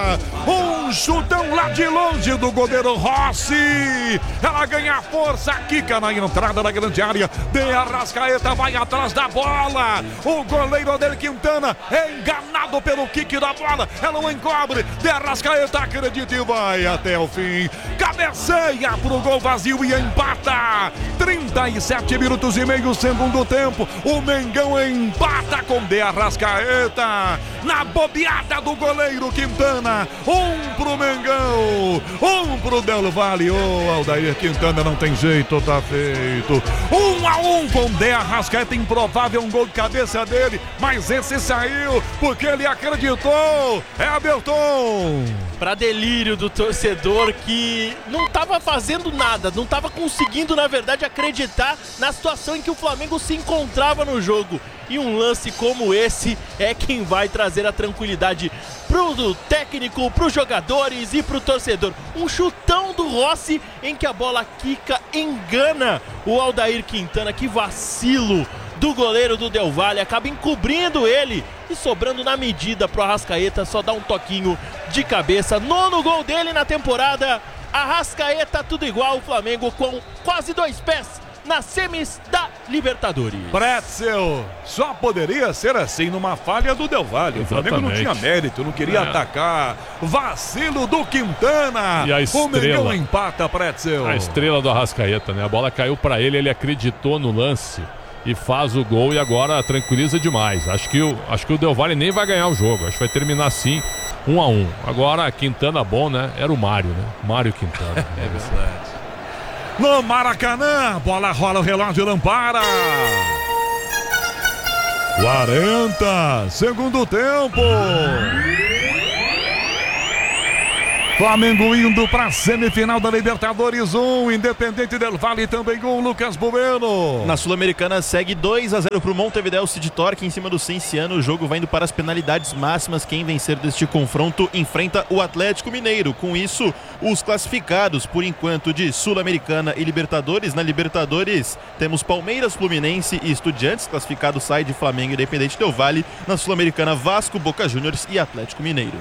Um chutão lá de longe do goleiro Rossi. Ela ganha força, quica na entrada da grande área. De Arrascaeta vai atrás da bola. O goleiro Adair Quintana é enganado pelo kick da bola. Ela não encobre. De Arrascaeta acredita e vai até o fim. Cabeceia pro gol vazio e empata. 37 minutos e meio, segundo tempo. O Mengão empata com De Arrascaeta. Na bobeada do goleiro Quintana. Um pro Mengão, um pro Del Valle. Ô, Aldair Quintana, não tem jeito, tá feito. 1-1 com De Arrascaeta. Improvável um gol de cabeça dele, mas esse saiu porque ele acreditou. É Abelton. Para delírio do torcedor que não estava fazendo nada, não estava conseguindo, na verdade, acreditar na situação em que o Flamengo se encontrava no jogo. E um lance como esse é quem vai trazer a tranquilidade pro técnico, pros jogadores e pro torcedor. Um chutão do Rossi em que a bola quica, engana o Aldair Quintana. Que vacilo do goleiro do Del Valle, acaba encobrindo ele e sobrando na medida pro Arrascaeta, só dá um toquinho de cabeça. 9º gol dele na temporada. Arrascaeta, tudo igual, o Flamengo com quase 2 pés nas semis da Libertadores. Pretzel, só poderia ser assim numa falha do Del Valle. O Flamengo não tinha mérito, não queria atacar. Vacilo do Quintana. E a estrela, o Mengão empata, Pretzel. A estrela do Arrascaeta, né? A bola caiu pra ele, ele acreditou no lance e faz o gol e agora tranquiliza demais. Acho que o Del Valle nem vai ganhar o jogo. Acho que vai terminar assim, 1-1. Agora, Quintana bom, né? Era o Mário, né? Mário Quintana. É verdade. No Maracanã, bola rola, o relógio não para. 40, segundo tempo. Flamengo indo para a semifinal da Libertadores 1, Independente Del Valle também com o Lucas Bueno. Na Sul-Americana segue 2-0 para o Montevideo City Torque em cima do Cienciano. O jogo vai indo para as penalidades máximas. Quem vencer deste confronto enfrenta o Atlético Mineiro. Com isso, os classificados por enquanto de Sul-Americana e Libertadores. Na Libertadores temos Palmeiras, Fluminense e Estudiantes. Classificado sai de Flamengo e Independente Del Valle. Na Sul-Americana, Vasco, Boca Juniors e Atlético Mineiro.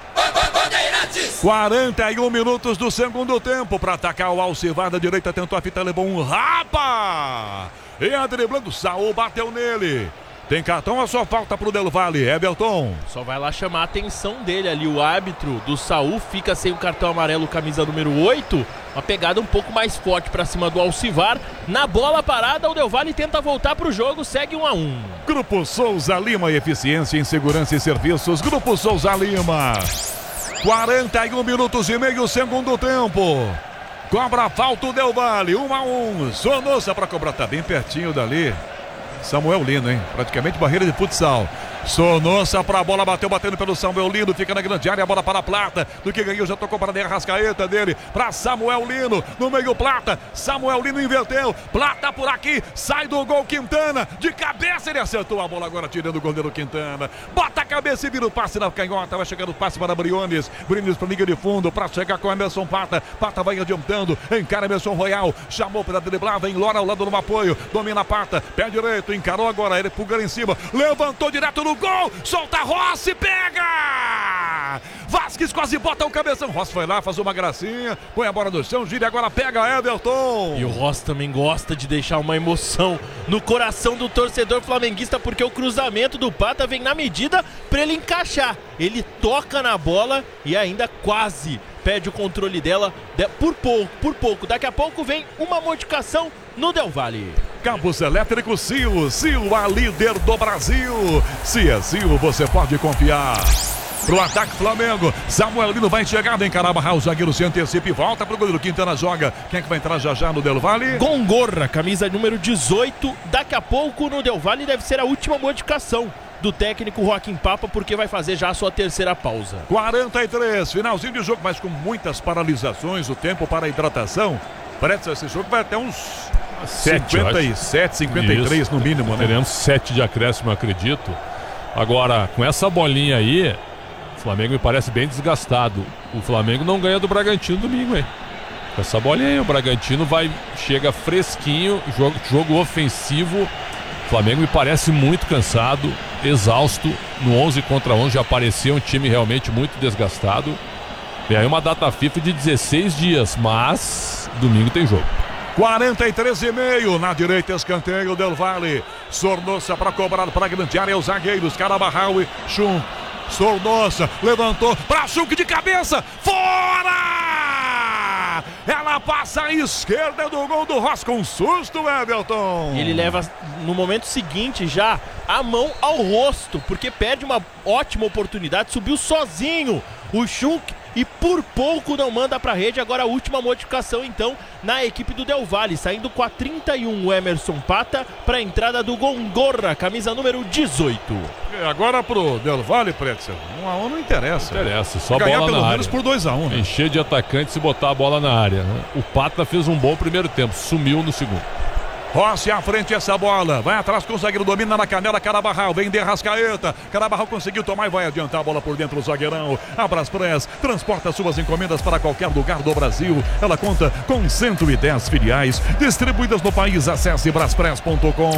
41 minutos do segundo tempo para atacar o Alcivar da direita, tentou a fita, levou um rapa. E a driblando, Saul bateu nele. Tem cartão ou só falta pro Del Valle, Everton? Só vai lá chamar a atenção dele ali, o árbitro do Saul fica sem o cartão amarelo, camisa número 8. Uma pegada um pouco mais forte para cima do Alcivar. Na bola parada, o Del Valle tenta voltar pro jogo, segue 1-1. Grupo Souza Lima, eficiência em segurança e serviços. Grupo Souza Lima. 41 minutos e meio, segundo tempo. Cobra falta o Del Valle, 1-1. Sonossa para cobrar, tá bem pertinho dali. Samuel Lino, hein? Praticamente barreira de futsal. Sonossa pra bola, batendo pelo Samuel Lino, fica na grande área, a bola para a Plata, do que ganhou, já tocou para a De Arrascaeta dele, para Samuel Lino, no meio Plata, Samuel Lino inverteu, Plata por aqui, sai do gol Quintana, de cabeça ele acertou a bola agora, tirando o goleiro Quintana, bota a cabeça e vira o passe na canhota, vai chegando o passe para Briones para liga de fundo, para chegar com Emerson Pata, Pata vai adiantando, encara Emerson Royal, chamou para driblar, vem Lora ao lado no apoio, domina Pata, pé direito, encarou agora, ele pulgar em cima, levantou direto no gol, solta Rossi, pega! Vasquez quase bota o cabeção, Rossi foi lá, faz uma gracinha, põe a bola no chão, gira agora, pega Everton. E o Rossi também gosta de deixar uma emoção no coração do torcedor flamenguista, porque o cruzamento do Pata vem na medida para ele encaixar. Ele toca na bola e ainda quase perde o controle dela por pouco. Daqui a pouco vem uma modificação no Del Valle. Campos Elétrico Sil, a líder do Brasil. Se é Sil, você pode confiar. Pro ataque Flamengo, Samuel Lino vai chegar, vem Carabarral, o zagueiro se antecipa e volta pro goleiro, Quintana joga. Quem é que vai entrar já no Del Valle? Gongorra, camisa número 18. Daqui a pouco no Del Valle deve ser a última modificação do técnico Joaquim Papa, porque vai fazer já a sua terceira pausa. 43, finalzinho de jogo, mas com muitas paralisações, o tempo para a hidratação. Parece que esse jogo vai até uns 57, 53 no mínimo, né? Teremos 7 de acréscimo, acredito. Agora, com essa bolinha aí, o Flamengo me parece bem desgastado. O Flamengo não ganha do Bragantino domingo, hein? Com essa bolinha aí, o Bragantino chega fresquinho, jogo ofensivo. O Flamengo me parece muito cansado, exausto. No 11 contra 11 já parecia um time realmente muito desgastado. Vem aí uma data FIFA de 16 dias, mas domingo tem jogo. 43,5 na direita, escanteio Del Valle. Sornosa para cobrar para a grande área, os zagueiros Carabarral e Chum. Sornosa levantou para Chunk de cabeça, fora! Ela passa à esquerda do gol do Ross com susto, Everton. Ele leva no momento seguinte já a mão ao rosto, porque perde uma ótima oportunidade, subiu sozinho o Chunk e por pouco não manda para a rede. Agora a última modificação então na equipe do Del Valle, saindo com a 31 o Emerson Pata para a entrada do Gongorra, camisa número 18. Agora pro Del Valle, Pretzel, 1-1 não interessa. Não interessa, só ganhar bola pelo na menos área. por 2-1, né? Encher de atacantes e botar a bola na área, né? O Pata fez um bom primeiro tempo, sumiu no segundo. Rossi à frente essa bola, vai atrás com o zagueiro, domina na canela, Carabarral, vem de Arrascaeta, Carabarral conseguiu tomar e vai adiantar a bola por dentro do zagueirão. A Braspress transporta suas encomendas para qualquer lugar do Brasil. Ela conta com 110 filiais distribuídas no país. Acesse braspress.com.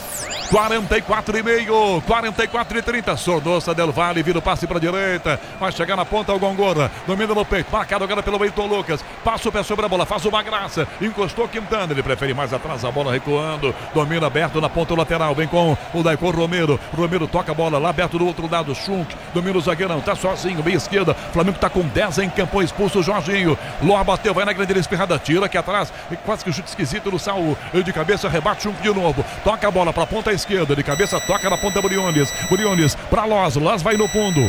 44,5, 44,30. Sornosa Del Valle, vira o passe para a direita, vai chegar na ponta o Gongorra, domina no peito, marcado agora pelo Ayrton Lucas, passa o pé sobre a bola, faz uma graça, encostou Quintana, ele prefere mais atrás, a bola recuando, domina aberto na ponta lateral, vem com o Daicon Romero toca a bola lá aberto do outro lado, Chunk, domina o zagueirão, tá sozinho, meia esquerda, Flamengo tá com 10 em campo, expulso o Jorginho, Loa bateu, vai na grande espirrada, tira aqui atrás, quase que o chute esquisito do Saul, ele de cabeça, rebate Chunk de novo, toca a bola pra ponta esquerda, de cabeça toca na ponta Briones para Loz vai no fundo.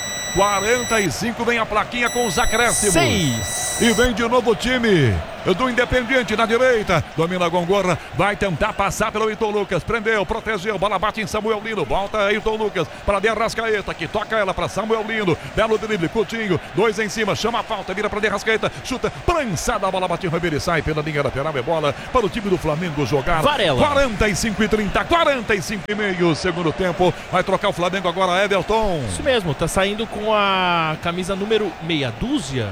45, vem a plaquinha com os acréscimos. 6. E vem de novo o time do Independiente na direita. Domina a Gongorra, vai tentar passar pelo Ayrton Lucas. Prendeu, protegeu, bola bate em Samuel Lino. Volta Ayrton Lucas para De Arrascaeta, que toca ela para Samuel Lino. Belo drible, Coutinho, 2 em cima, chama a falta, vira para De Arrascaeta, chuta, prançada, a bola bate em Ribeiro e sai pela linha lateral. É bola para o time do Flamengo jogar. Varela. 45,30, 45,5 segundo tempo. Vai trocar o Flamengo agora, Everton. Isso mesmo, tá saindo com a camisa número meia dúzia.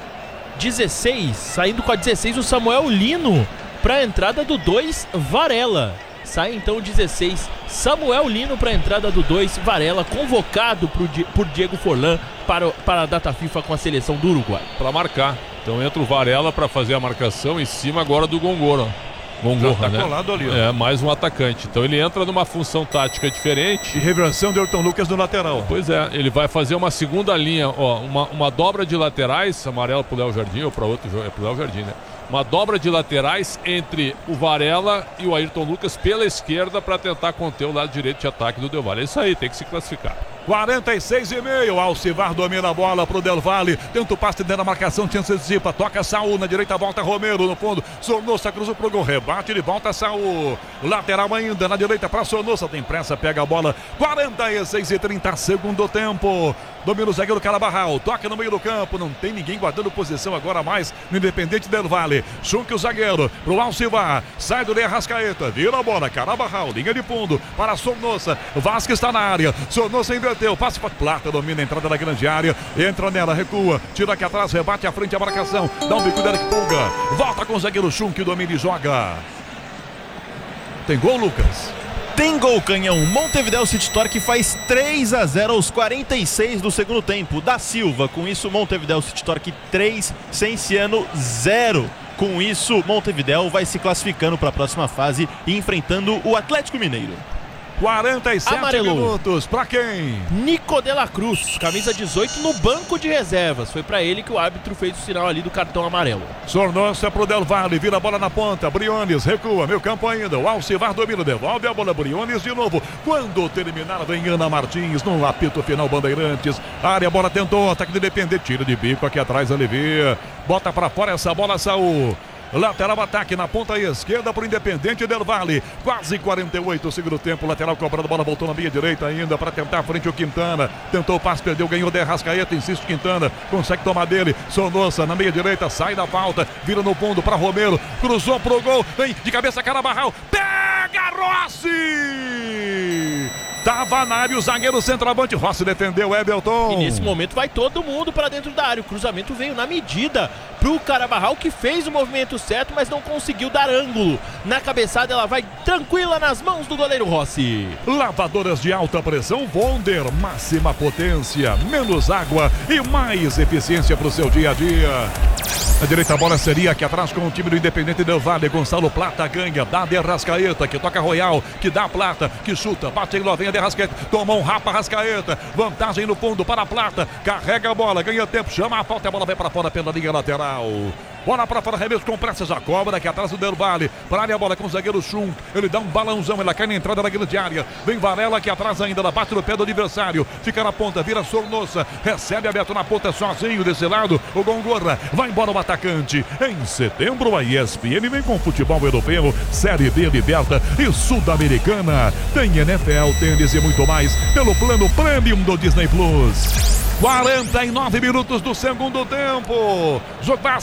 16, saindo com a 16 o Samuel Lino para a entrada do 2 Varela. Sai então o 16 Samuel Lino para a entrada do 2 Varela, convocado por Diego Forlan para a data FIFA com a seleção do Uruguai. Para marcar, então entra o Varela para fazer a marcação em cima agora do Gongorra, tá né? colado ali, ó. É, mais um atacante. Então ele entra numa função tática diferente. E reversão de Ayrton Lucas no lateral. Pois é, ele vai fazer uma segunda linha, ó, uma dobra de laterais, amarelo pro Léo Jardim ou para outro jogo, é pro Léo Jardim, né? Uma dobra de laterais entre o Varela e o Ayrton Lucas pela esquerda para tentar conter o lado direito de ataque do Del Valle. É isso aí, tem que se classificar. 46,5, Alcivar domina a bola pro Del Valle, tenta o passe dentro da marcação, se antecipa, toca Saul na direita, volta Romero no fundo, Sornosa cruza pro gol, rebate, ele volta Saul, lateral ainda na direita para Sornosa, tem pressa, pega a bola, 46,30 segundo tempo, domina o zagueiro Carabarral, toca no meio do campo, não tem ninguém guardando posição agora mais no Independente Del Valle, Chunk o zagueiro pro Alcivar, sai do De Arrascaeta, vira a bola, Carabarral, linha de fundo para Sornosa, Vasquez está na área, Sornosa inverteu, passe para Plata, domina a entrada da grande área, entra nela, recua, tira aqui atrás, rebate à frente a marcação, dá um bico dela que pulga, volta com o zagueiro Chunk, domina e joga. Tem gol, Lucas? Tem gol, Canhão. Montevideo City Torque faz 3-0 aos 46 do segundo tempo. Da Silva, com isso Montevideo City Torque 3, Cienciano 0. Com isso, Montevideo vai se classificando para a próxima fase e enfrentando o Atlético Mineiro. 47 Amarelou. minutos, pra quem? Nico de la Cruz, camisa 18 no banco de reservas. Foi para ele que o árbitro fez o sinal ali do cartão amarelo. Sornosa pro Del Valle, vira a bola na ponta, Briones recua, meio campo ainda, o Alcivar domina, devolve a bola, Briones de novo. Quando terminar, vem Ana Martins no apito final, Bandeirantes. Área, bola tentou, ataque de Independente, tira de bico aqui atrás, alivia. Bota pra fora essa bola, Saul. Lateral ataque na ponta esquerda para o Independente Del Valle. Quase 48 segundo tempo. Lateral cobrando, bola voltou na meia direita ainda para tentar a frente o Quintana. Tentou o passe, perdeu, ganhou de Arrascaeta. Insiste Quintana, consegue tomar dele. Sornosa na meia direita, sai da falta, vira no fundo para Romero. Cruzou pro gol, vem de cabeça Carabarral. Pega Rossi! Tava na área o zagueiro centroavante. Rossi defendeu, Everton. E nesse momento vai todo mundo para dentro da área. O cruzamento veio na medida pro Carabarral, que fez o movimento certo, mas não conseguiu dar ângulo. Na cabeçada ela vai tranquila nas mãos do goleiro Rossi. Lavadoras de alta pressão Wonder. Máxima potência, menos água e mais eficiência pro seu dia a dia. A direita, a bola seria aqui atrás com o time do Independente Del Valle. Gonçalo Plata ganha, dá de Arrascaeta, que toca Royal, que dá Plata, que chuta, bate em Lovinha de Arrascaeta, tomou um rapa Arrascaeta, vantagem no fundo para Plata, carrega a bola, ganha tempo, chama a falta, a bola vai para fora pela linha lateral. Bola para fora, arremesso com pressa, já cobra aqui atrás do Del Valle. Para área a bola com o zagueiro Chum. Ele dá um balãozão, ela cai na entrada da grande área. Vem Varela aqui atrás ainda, ela bate no pé do adversário. Fica na ponta, vira Sornosa. Recebe aberto na ponta sozinho desse lado. O Gongorra vai embora o atacante. Em setembro a ESPN vem com futebol europeu, Série B liberta e Sul-Americana. Tem NFL, tênis e muito mais pelo plano Premium do Disney Plus. 49 minutos do segundo tempo. Jogar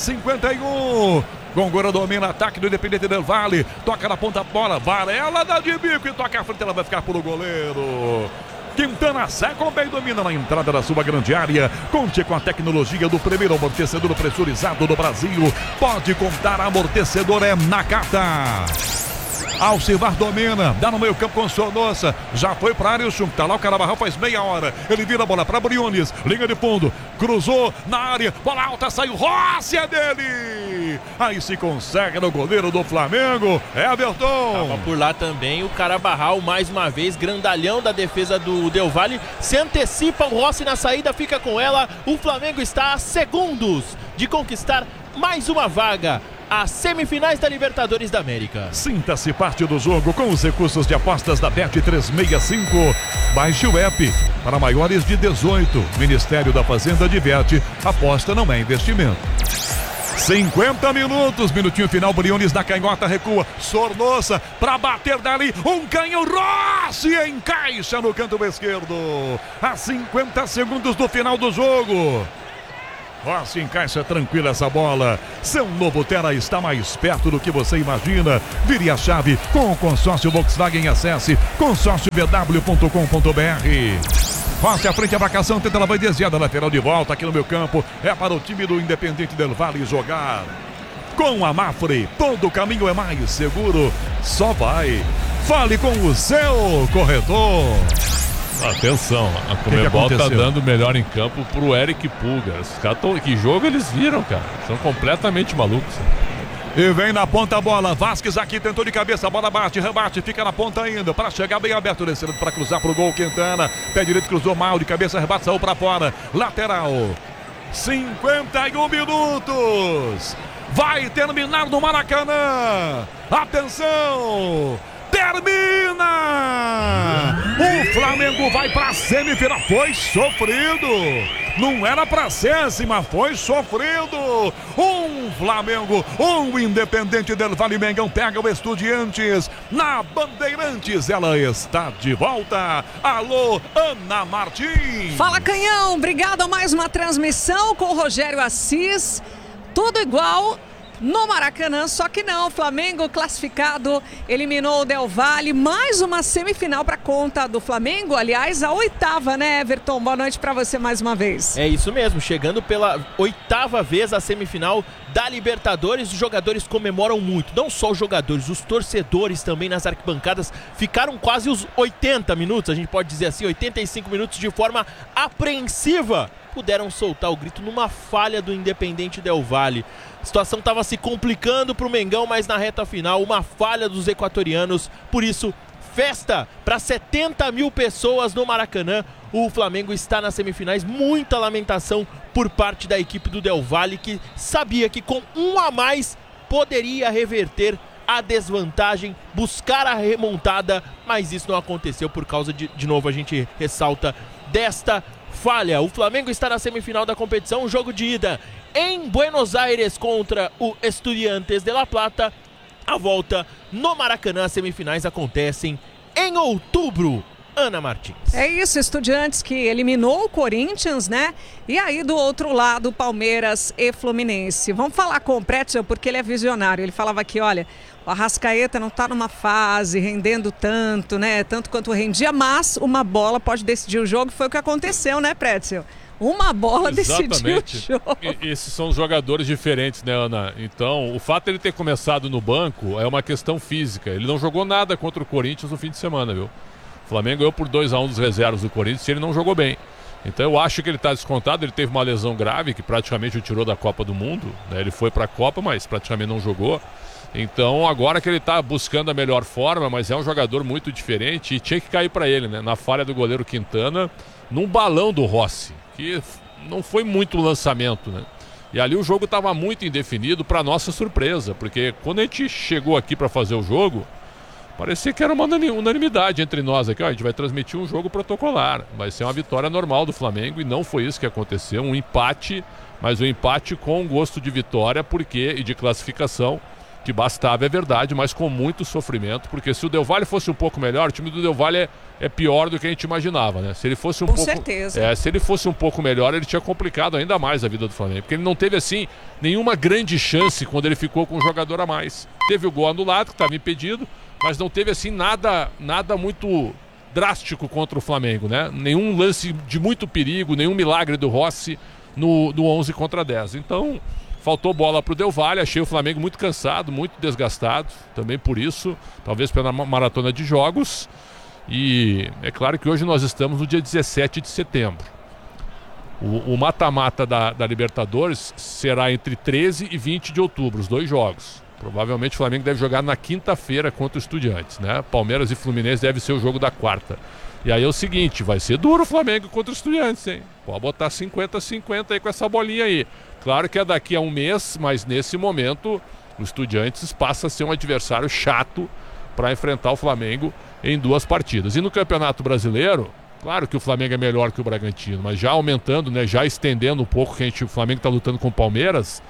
51. Gongora domina ataque do Independente Del Valle. Toca na ponta da bola. Varela dá de bico e toca à frente. Ela vai ficar pro goleiro. Quintana Secom bem domina na entrada da sua grande área. Conte com a tecnologia do primeiro amortecedor pressurizado do Brasil. Pode contar, amortecedor é Nakata. Alcivar domina, dá no meio campo com Sornosa, já foi para a área o Chum, tá lá o Carabarral faz meia hora, ele vira a bola para Briones, linha de fundo, cruzou na área, bola alta, saiu, Rossi é dele, aí se consegue no goleiro do Flamengo, Everton. Tava por lá também o Carabarral, mais uma vez, grandalhão da defesa do Del Valle, se antecipa, o Rossi na saída, fica com ela, o Flamengo está a segundos de conquistar mais uma vaga. As semifinais da Libertadores da América. Sinta-se parte do jogo com os recursos de apostas da Bet365. Baixe o app para maiores de 18. Ministério da Fazenda diverte. Aposta não é investimento. 50 minutos, minutinho final, Briones na canhota, recua, Sornosa para bater dali, um canhão, Rossi encaixa no canto esquerdo. A 50 segundos do final do jogo. Rossi encaixa tranquila essa bola. Seu novo Terra está mais perto do que você imagina. Vire a chave com o consórcio Volkswagen. Acesse consórciovw.com.br. Rossi à frente, a marcação, tenta, ela vai desviada, lateral de volta aqui no meu campo. É para o time do Independente Del Valle jogar. Com a Mafre, todo o caminho é mais seguro. Só vai. Fale com o seu corretor. Atenção, a Conmebol tá dando melhor em campo pro Eric Pulga. Os caras que jogo eles viram, cara. São completamente malucos. E vem na ponta a bola. Vasquez aqui tentou de cabeça. A bola bate, rebate, fica na ponta ainda. Para chegar bem aberto, descendo para cruzar pro gol. Quintana, pé direito, cruzou mal de cabeça, rebate, saiu para fora. Lateral. 51 minutos. Vai terminar no Maracanã. Atenção. Termina! O Flamengo vai para a semifinal. Foi sofrido. Não era para ser, mas foi sofrido. Um Flamengo, um Independente Del Valle. Mengão pega o Estudiantes na Bandeirantes. Ela está de volta. Alô, Ana Martins. Fala, Canhão. Obrigado a mais uma transmissão com o Rogério Assis. Tudo igual no Maracanã, só que não, o Flamengo classificado, eliminou o Del Valle, mais uma semifinal para conta do Flamengo, aliás, a 8ª, né, Everton? Boa noite para você mais uma vez. É isso mesmo, chegando pela 8ª vez a semifinal da Libertadores, os jogadores comemoram muito, não só os jogadores, os torcedores também nas arquibancadas, ficaram quase os 80 minutos, a gente pode dizer assim, 85 minutos de forma apreensiva, puderam soltar o grito numa falha do Independente Del Valle. A situação estava se complicando para o Mengão, mas na reta final, uma falha dos equatorianos. Por isso, festa para 70 mil pessoas no Maracanã. O Flamengo está nas semifinais. Muita lamentação por parte da equipe do Del Valle, que sabia que com um a mais poderia reverter a desvantagem, buscar a remontada, mas isso não aconteceu por causa de novo, a gente ressalta, desta falha. O Flamengo está na semifinal da competição, um jogo de ida em Buenos Aires contra o Estudiantes de La Plata. A volta no Maracanã, as semifinais acontecem em outubro. Ana Martins. É isso, Estudiantes que eliminou o Corinthians, né? E aí do outro lado, Palmeiras e Fluminense. Vamos falar com o Pretzel porque ele é visionário. Ele falava aqui, olha, o Arrascaeta não está numa fase rendendo tanto, né? Tanto quanto rendia, mas uma bola pode decidir o jogo. Foi o que aconteceu, né, Pretzel? Uma bola decidiu o jogo. Esses são jogadores diferentes, né, Ana? Então, o fato de ele ter começado no banco é uma questão física. Ele não jogou nada contra o Corinthians no fim de semana, viu? O Flamengo ganhou por 2-1 dos reservas do Corinthians e ele não jogou bem. Então eu acho que ele está descontado. Ele teve uma lesão grave que praticamente o tirou da Copa do Mundo, né? Ele foi para a Copa, mas praticamente não jogou. Então agora que ele está buscando a melhor forma, mas é um jogador muito diferente e tinha que cair para ele, né? Na falha do goleiro Quintana, num balão do Rossi, que não foi muito lançamento, né? E ali o jogo estava muito indefinido, para nossa surpresa, porque quando a gente chegou aqui para fazer o jogo, parecia que era uma unanimidade entre nós aqui. Ó, a gente vai transmitir um jogo protocolar, vai ser uma vitória normal do Flamengo, e não foi isso que aconteceu. Um empate, mas um empate com gosto de vitória, e de classificação, que bastava, é verdade, mas com muito sofrimento, porque se o Del Valle fosse um pouco melhor, o time do Del Valle é pior do que a gente imaginava, né? Se ele fosse com certeza. Se ele fosse um pouco melhor, ele tinha complicado ainda mais a vida do Flamengo, porque ele não teve, assim, nenhuma grande chance quando ele ficou com um jogador a mais. Teve o gol anulado, que estava impedido, mas não teve, assim, nada muito drástico contra o Flamengo, né? Nenhum lance de muito perigo, nenhum milagre do Rossi no 11 contra 10. Então, faltou bola para o Del Valle. Achei o Flamengo muito cansado, muito desgastado, também por isso, talvez pela maratona de jogos. E é claro que hoje nós estamos no dia 17 de setembro. O mata-mata da Libertadores será entre 13 e 20 de outubro, os 2 jogos. Provavelmente o Flamengo deve jogar na quinta-feira contra o Estudiantes, né? Palmeiras e Fluminense deve ser o jogo da quarta. E aí é o seguinte, vai ser duro o Flamengo contra o Estudiantes, hein? Pode botar 50-50 aí com essa bolinha aí. Claro que é daqui a um mês, mas nesse momento o Estudiantes passa a ser um adversário chato para enfrentar o Flamengo em 2 partidas. E no Campeonato Brasileiro, claro que o Flamengo é melhor que o Bragantino, mas já aumentando, né, já estendendo um pouco que o Flamengo está lutando com o Palmeiras,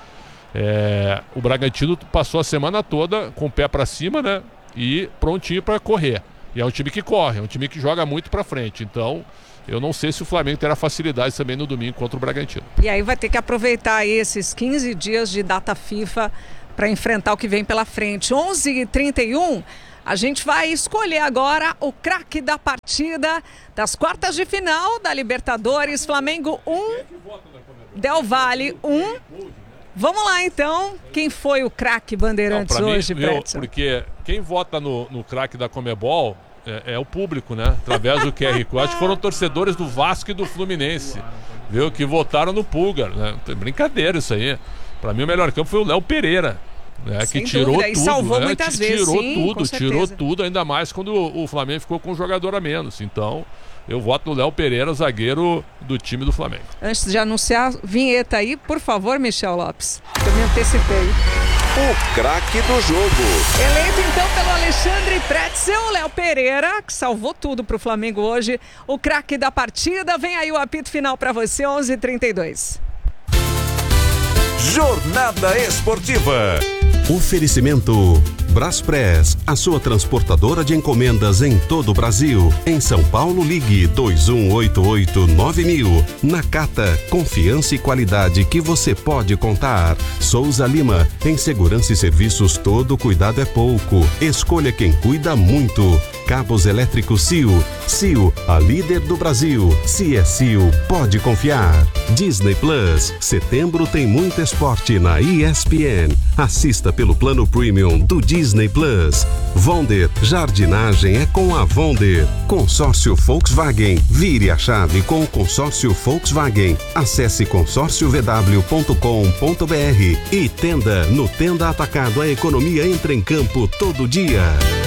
o Bragantino passou a semana toda com o pé para cima, né, e prontinho para correr. E é um time que corre, é um time que joga muito para frente. Então, eu não sei se o Flamengo terá facilidade também no domingo contra o Bragantino. E aí vai ter que aproveitar aí esses 15 dias de data FIFA para enfrentar o que vem pela frente. 11h31, a gente vai escolher agora o craque da partida das quartas de final da Libertadores. Flamengo 1, Del Valle 1. Vamos lá então, quem foi o craque Bandeirantes hoje, Pretzel? Porque quem vota no craque da Conmebol é o público, né? Através do QR Code. Acho que foram torcedores do Vasco e do Fluminense, viu? Que votaram no Pulgar, né? Brincadeira isso aí. Pra mim o melhor campo foi o Léo Pereira, né? Que tirou tudo, e salvou, né? Muitas vezes, tirou tudo, ainda mais quando o Flamengo ficou com um jogador a menos. Então, eu voto no Léo Pereira, zagueiro do time do Flamengo. Antes de anunciar, vinheta aí, por favor, Michel Lopes. Eu me antecipei. O craque do jogo. Eleito então pelo Alexandre Pretzel, Léo Pereira, que salvou tudo pro Flamengo hoje. O craque da partida. Vem aí o apito final para você, 11h32. Jornada Esportiva. Oferecimento Braspress, a sua transportadora de encomendas em todo o Brasil. Em São Paulo, ligue 2188-9000. Nakata, confiança e qualidade que você pode contar. Souza Lima, em segurança e serviços todo cuidado é pouco. Escolha quem cuida muito. Cabos elétricos Sil. Sil, a líder do Brasil. Se é Sil, pode confiar. Disney Plus, setembro tem muito esporte na ESPN. Assista pelo plano premium do Disney Plus. Vonder, jardinagem é com a Vonder. Consórcio Volkswagen, vire a chave com o consórcio Volkswagen. Acesse consórciovw.com.br e Tenda, no Tenda Atacado a economia entra em campo todo dia.